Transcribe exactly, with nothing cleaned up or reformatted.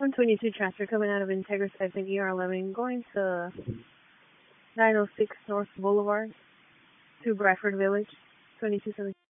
one twenty-two traffic coming out of Integra Station E R eleven, going to nine oh six North Boulevard to Bradford Village, twenty-two seventeen.